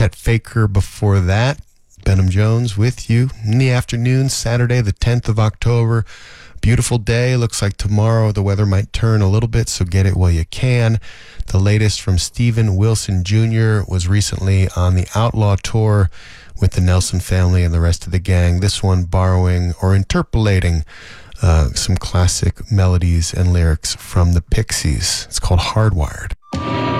Chet Faker before that. Benham Jones with you in the afternoon, Saturday, the 10th of October. Beautiful day. Looks like tomorrow the weather might turn a little bit, so get it while you can. The latest from Steven Wilson Jr. was recently on the Outlaw Tour with the Nelson family and the rest of the gang. This one borrowing or interpolating some classic melodies and lyrics from the Pixies. It's called Hardwired.